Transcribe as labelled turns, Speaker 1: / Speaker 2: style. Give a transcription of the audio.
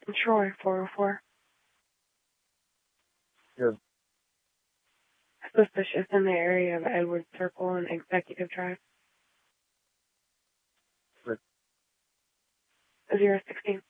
Speaker 1: Troy, 404.
Speaker 2: Good.
Speaker 1: Suspicious in the area of Edwards Circle and Executive Drive.
Speaker 2: Good.
Speaker 1: 016.